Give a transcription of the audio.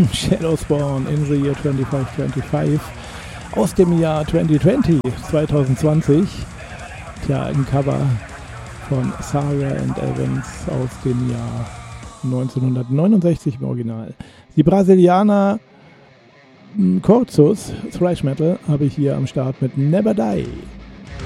Shadowspawn in the Year 2525 aus dem Jahr 2020. Tja, ein Cover von Sarah and Evans aus dem Jahr 1969 im Original. Die Brasilianer Corpsus Thrash Metal habe ich hier am Start mit Never Die.